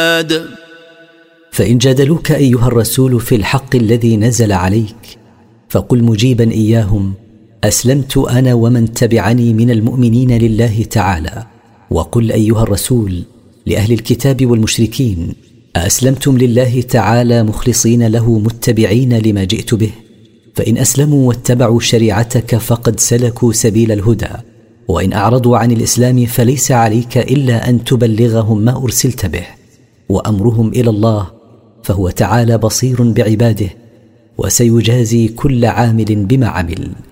فإن جادلوك أيها الرسول في الحق الذي نزل عليك فقل مجيبا إياهم: أسلمت أنا ومن تبعني من المؤمنين لله تعالى. وقل أيها الرسول لأهل الكتاب والمشركين: أسلمتم لله تعالى مخلصين له متبعين لما جئت به؟ فإن أسلموا واتبعوا شريعتك فقد سلكوا سبيل الهدى، وإن أعرضوا عن الإسلام فليس عليك إلا أن تبلغهم ما أرسلت به، وأمرهم إلى الله، فهو تعالى بصير بعباده، وسيجازي كل عامل بما عمل.